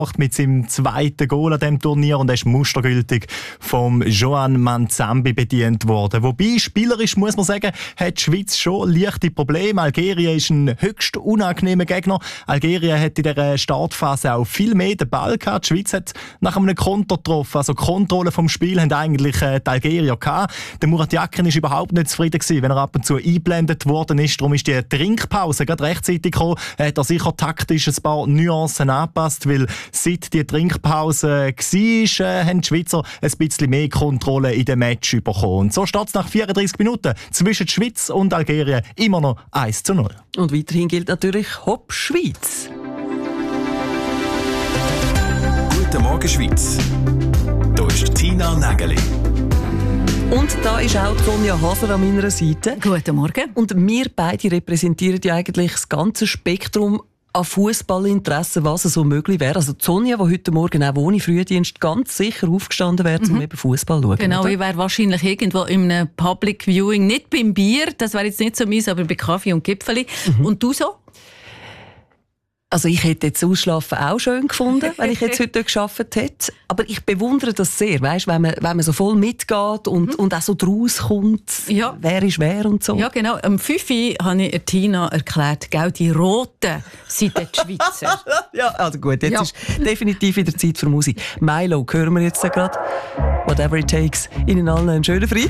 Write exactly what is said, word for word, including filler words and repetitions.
mit seinem zweiten Goal an diesem Turnier und er ist mustergültig vom Joan Manzambi bedient worden. Wobei, spielerisch muss man sagen, hat die Schweiz schon leichte Probleme. Algerien ist ein höchst unangenehmer Gegner. Algerien hat in dieser Startphase auch viel mehr den Ball gehabt. Die Schweiz hat nach einem Konter getroffen. Also die Kontrolle vom Spiel haben eigentlich äh, die Algerier gehabt. Der Murat Yakin ist überhaupt nicht zufrieden gewesen, wenn er ab und zu eingeblendet worden ist. Darum ist die Trinkpause gerade rechtzeitig gekommen. Er hat er sicher taktisch ein paar Nuancen angepasst, weil seit die Trinkpause war, äh, haben die Schweizer ein bisschen mehr Kontrolle in dem Match bekommen. Und so steht es nach vierunddreissig Minuten zwischen der Schweiz und Algerien immer noch eins zu null. Und weiterhin gilt natürlich Hopp Schweiz. Guten Morgen Schweiz. Hier ist Tina Nägeli. Und da ist auch Sonja Haser an meiner Seite. Guten Morgen. Und wir beide repräsentieren ja eigentlich das ganze Spektrum an Fußballinteresse, was so möglich wäre. Also Sonja, die heute Morgen auch ohne Frühdienst ganz sicher aufgestanden wäre, um mhm. eben Fußball zu schauen. Genau, oder? ich wäre wahrscheinlich irgendwo in einem Public Viewing, nicht beim Bier, das wäre jetzt nicht so meins, aber bei Kaffee und Gipfeli. Mhm. Und du so? Also ich hätte jetzt Ausschlafen auch schön gefunden, wenn ich jetzt heute gearbeitet hätte. Aber ich bewundere das sehr, weißt, wenn man, wenn man so voll mitgeht und, mhm. und auch so draus kommt, ja. wer ist wer und so. Ja genau, am fünf Uhr habe ich Tina erklärt, gell, die Roten sind die Schweizer. Ja, also gut, jetzt ja. ist definitiv wieder Zeit für Musik. Milo hören wir jetzt gerade. Whatever it takes. Ihnen allen einen schönen Freitag.